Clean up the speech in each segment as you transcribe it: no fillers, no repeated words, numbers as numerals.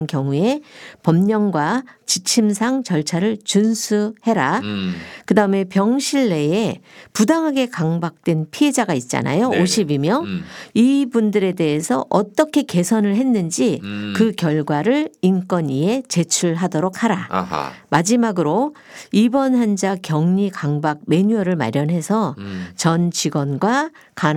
경우에 법령과 지침상 절차를 준수해라. 그다음에 병실 내에 부당하게 강박된 피해자가 있잖아요. 네네. 52명. 이분들에 대해서 어떻게 개선을 했는지 그 결과를 인권위에 제출하도록 하라. 아하. 마지막으로 입원 환자 격리 강박 매뉴얼을 마련해서 전 직원과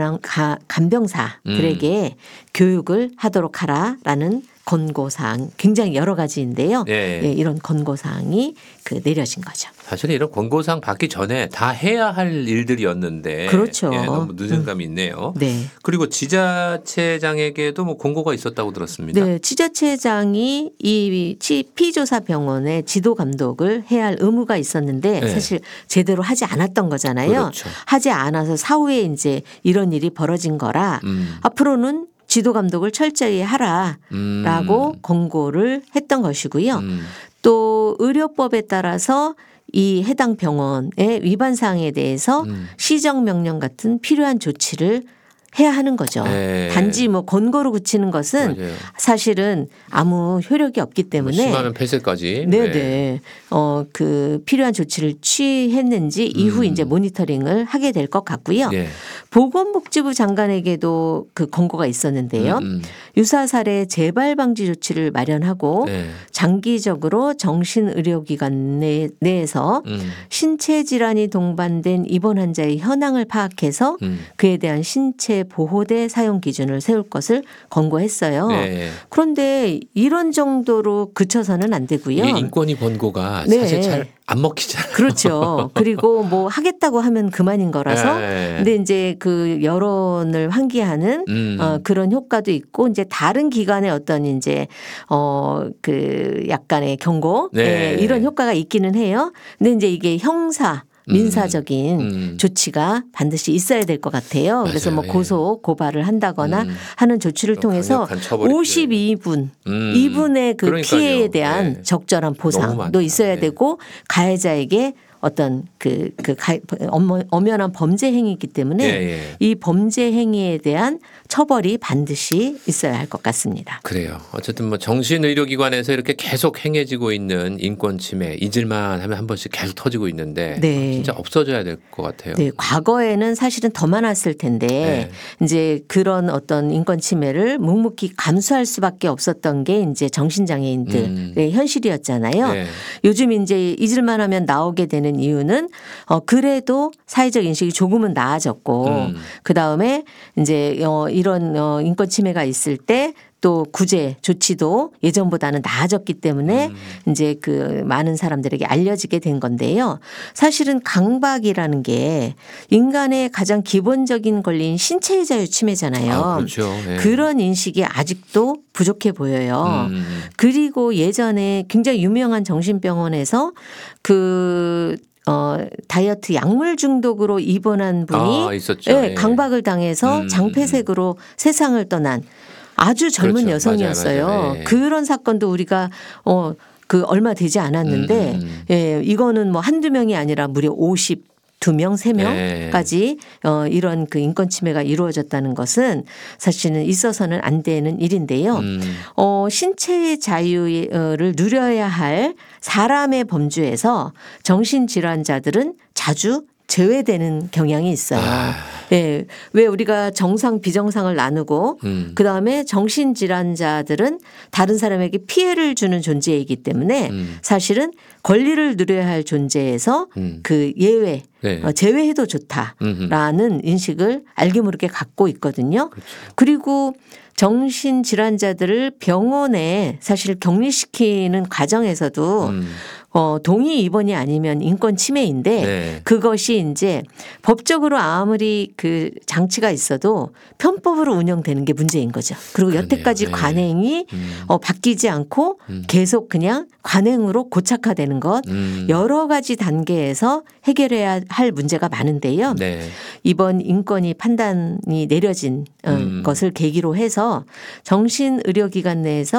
간병사들에게 교육을 하도록 하라라는 권고사항 굉장히 여러 가지인데요. 네. 예, 이런 권고사항이 내려진 거죠. 사실 이런 권고사항 받기 전에 다 해야 할 일들이었는데 그렇죠. 예, 너무 늦은 감이 있네요. 네. 그리고 지자체장에게도 뭐 권고가 있었다고 들었습니다. 네, 지자체장이 이 피조사 병원의 지도 감독을 해야 할 의무가 있었는데 네. 사실 제대로 하지 않았던 거잖아요. 그렇죠. 하지 않아서 사후에 이제 이런 일이 벌어진 거라 앞으로는 지도 감독을 철저히 하라라고 권고를 했던 것이고요. 또 의료법에 따라서 이 해당 병원의 위반 사항에 대해서 시정명령 같은 필요한 조치를 해야 하는 거죠. 네. 단지 뭐 권고로 그치는 것은 맞아요. 사실은 아무 효력이 없기 때문에 심하면 폐쇄까지. 네네. 그 필요한 조치를 취했는지 이후 이제 모니터링을 하게 될 것 같고요. 네. 보건복지부 장관에게도 그 권고가 있었는데요. 유사 사례 재발 방지 조치를 마련하고 네. 장기적으로 정신의료기관 내에서 신체 질환이 동반된 입원 환자의 현황을 파악해서 그에 대한 신체 보호대 사용 기준을 세울 것을 권고했어요. 네. 그런데 이런 정도로 그쳐서는 안 되고요. 이게 인권위 권고가 네. 사실 잘 안 먹히잖아요. 그렇죠. 그리고 뭐 하겠다고 하면 그만인 거라서. 네. 근데 이제 그 여론을 환기하는 그런 효과도 있고 이제 다른 기관의 어떤 이제 그 약간의 경고 네. 이런 효과가 있기는 해요. 근데 이제 이게 형사 민사적인 조치가 반드시 있어야 될 것 같아요. 그래서 맞아요. 뭐 고소 고발을 한다거나 하는 조치를 통해서 강력한 처벌이 52분 이분의 그 그러니까요. 피해에 대한 네. 적절한 너무 보상도 많다. 있어야 네. 되고 가해자에게 어떤 엄연한 범죄 행위이기 때문에 예. 이 범죄 행위에 대한 처벌이 반드시 있어야 할 것 같습니다. 그래요. 어쨌든 뭐 정신의료기관에서 이렇게 계속 행해지고 있는 인권 침해 잊을만 하면 한 번씩 계속 터지고 있는데 네. 진짜 없어져야 될 것 같아요. 네, 과거에는 사실은 더 많았을 텐데 네. 이제 그런 어떤 인권 침해를 묵묵히 감수할 수밖에 없었던 게 이제 정신장애인들의 현실이었잖아요. 네. 요즘 이제 잊을만 하면 나오게 되는 이유는 그래도 사회적 인식이 조금은 나아졌고 그다음에 이제 이런 인권 침해가 있을 때 또 구제 조치도 예전보다는 나아졌기 때문에 이제 그 많은 사람들에게 알려지게 된 건데요. 사실은 강박이라는 게 인간의 가장 기본적인 권리인 신체의 자유 침해잖아요. 아, 그렇죠. 네. 그런 인식이 아직도 부족해 보여요. 그리고 예전에 굉장히 유명한 정신병원에서 다이어트 약물 중독으로 입원한 분이 있었죠. 네, 예. 강박을 당해서 장폐색으로 세상을 떠난 아주 젊은 그렇죠. 여성이었어요. 맞아요. 예. 그런 사건도 우리가 얼마 되지 않았는데 예, 이거는 뭐 한두 명이 아니라 무려 52명, 3명까지 이런 그 인권 침해가 이루어졌다는 것은 사실은 있어서는 안 되는 일인데요. 신체의 자유를 누려야 할 사람의 범주에서 정신질환자들은 자주 제외되는 경향이 있어요. 예, 왜 우리가 정상 비정상을 나누고 그다음에 정신질환자들은 다른 사람에게 피해를 주는 존재이기 때문에 사실은 권리를 누려야 할 존재에서 그 예외 네. 제외해도 좋다라는 인식을 알게 모르게 갖고 있거든요. 그렇죠. 그리고 정신질환자들을 병원에 사실 격리시키는 과정에서도 동의 입원이 아니면 인권 침해인데 네. 그것이 이제 법적으로 아무리 그 장치가 있어도 편법으로 운영되는 게 문제인 거죠. 그리고 그러네요. 여태까지 네. 관행이 바뀌지 않고 계속 그냥 관행으로 고착화되는 것 여러 가지 단계에서 해결해야 할 문제가 많은데요. 네. 이번 인권위 판단이 내려진 것을 계기로 해서 정신의료기관 내에서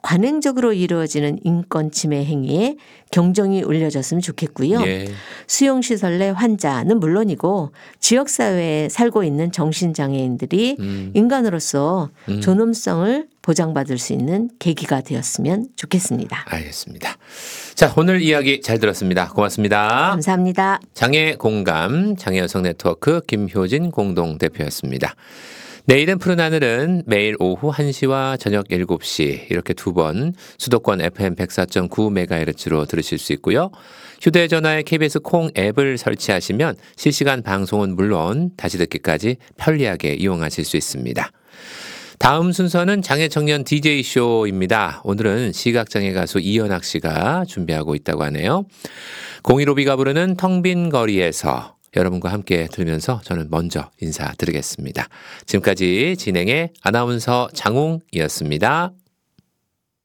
관행적으로 이루어지는 인권 침해 행위에 경종이 울려졌으면 좋겠고요. 예. 수용시설 내 환자는 물론이고 지역사회에 살고 있는 정신장애인들이 인간으로서 존엄성을 보장받을 수 있는 계기가 되었으면 좋겠습니다. 알겠습니다. 자, 오늘 이야기 잘 들었습니다. 고맙습니다. 감사합니다. 장애 공감 장애여성 네트워크 김효진 공동대표였습니다. 내일은 푸른 하늘은 매일 오후 1시와 저녁 7시 이렇게 두 번 수도권 FM 104.9MHz로 들으실 수 있고요. 휴대전화에 KBS 콩 앱을 설치하시면 실시간 방송은 물론 다시 듣기까지 편리하게 이용하실 수 있습니다. 다음 순서는 장애청년 DJ쇼입니다. 오늘은 시각장애 가수 이현학 씨가 준비하고 있다고 하네요. 015B가 부르는 텅 빈 거리에서 여러분과 함께 들으면서 저는 먼저 인사드리겠습니다. 지금까지 진행의 아나운서 장웅이었습니다.